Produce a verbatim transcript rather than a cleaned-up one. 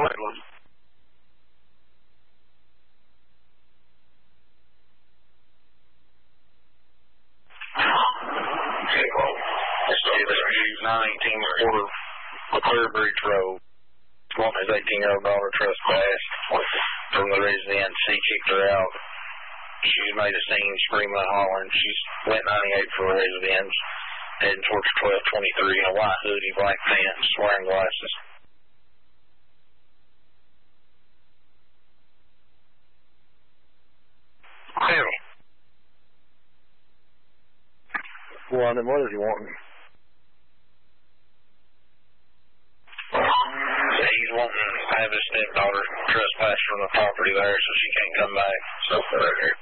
Portland. Okay, well, it's nine eighteen quarter McClure Bridge Road. One his eighteen-year-old daughter trespassed from the residence. He kicked her out. She made a scene, screaming and hollering. She's went ninety-eight for a residence, heading towards twelve twenty-three in a white hoodie, black pants, wearing glasses. Hey. Well, then what is he wanting? He's wanting to have his stepdaughter trespass from the property there so she can't come back. So, right here.